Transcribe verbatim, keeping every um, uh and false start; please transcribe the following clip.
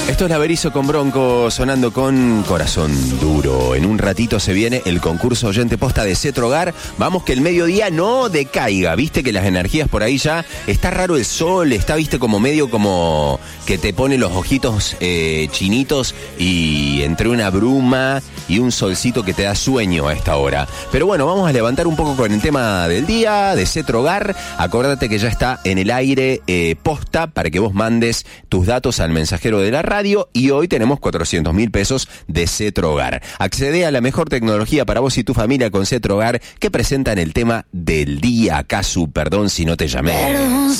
Esto es La Berizo con Bronco sonando con Corazón Duro. En un ratito se viene el concurso Oyente Posta de Cetrogar. Vamos que el mediodía no decaiga. Viste que las energías por ahí ya... Está raro el sol, está viste como medio como que te pone los ojitos eh, chinitos y entre una bruma y un solcito que te da sueño a esta hora. Pero bueno, vamos a levantar un poco con el tema del día de Cetrogar. Acordate que ya está en el aire eh, Posta para que vos mandes tus datos al mensajero de la radio y hoy tenemos cuatrocientos mil pesos de Cetrogar. Accede a la mejor tecnología para vos y tu familia con Cetrogar que presentan el tema del día. Casu, perdón si no te llamé.